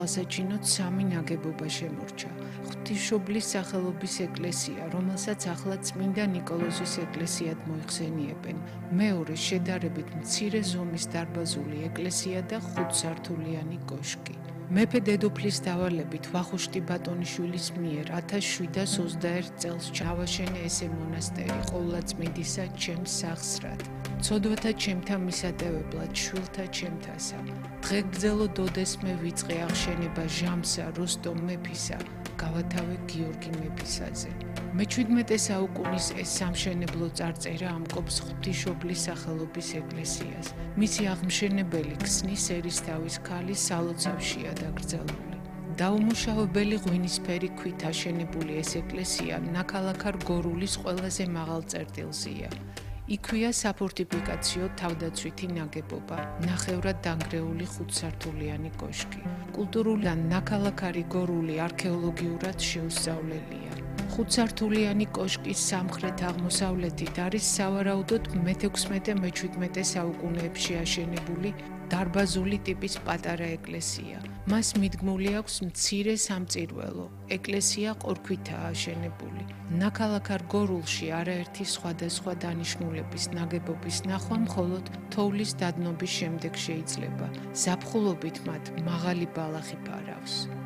ასაჩინოდ სამი ნაგებობა შემორჩა. ღვთისმშობლის სახელობის ეკლესია, რომელსაც ახლა წმინდა ნიკოლოზის ეკლესიად მოიხსენიებენ. მეორე შედარებით მცირე ზომის დარბაზული ეკლესია და 5 სართულიანი კოშკი. მეფე დედოფლის დავალებით ვახუშტი ბატონიშვილის მიერ 1721 წელს ჩაავაშენე ესე მონასტერი ყოვლადწმიდისა ჩემს სახსრად. ცოდვათა ჩემთა მისადევებლად შვილთა ჩემთასა. დღეგრძელო დოდესმე ვიწყე აღშენება ჟამსა როსტომ მეფისა, გავათავე გიორგი მეფისაზე. მე-17 საუკუნის ეს სამშენებლო წარწერა ამკობს ღვთისმშობლის სახელობის ეკლესიას. მისი აღმშენებელი ქსნის ერისთავის ქალი სალოცავშია დაკრძალული. დაუმუშავებელი ღვინისფერი ქვით აშენებული ეს ეკლესია ნაქალაქარ გორულის ყველაზე მაღალ წერტილზეა. იქვეა საფორტიფიკაციო თავდაცვითი ნაგებობა, ნახევრად დანგრეული 5 სართულიანი კოშკი. კულტურული და ნაქალაქარი გორული არქეოლოგიურად შეუსწავლელია. 5 სართულიანი კოშკის სამხრეთ-აღმოსავლეთით არის სავარაუდოდ მე-16-მე-17 საუკუნეებში აშენებული დარბაზული ტიპის პატარა ეკლესია. მას მიდგმული აქვს მცირე სამწირველო. ეკლესია ყორქვითაა აშენებული. ნაქალაქარ გორულში არაერთი სხვადასხვა დანიშნულების ნაგებობის ნახვა მხოლოდ თოვლის დადნობის შემდეგ შეიძლება. ზაფხულობით მათ მაღალი ბალახი ფარავს.